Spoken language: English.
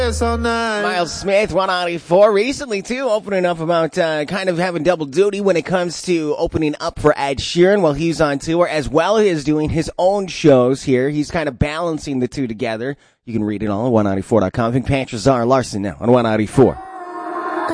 Miles Smith, 194, recently too, opening up about kind of having double duty when it comes to opening up for Ed Sheeran while he's on tour, as well as doing his own shows here. He's kind of balancing the two together. You can read it all on 194.com. Pink Panther Czar Larson now on 194.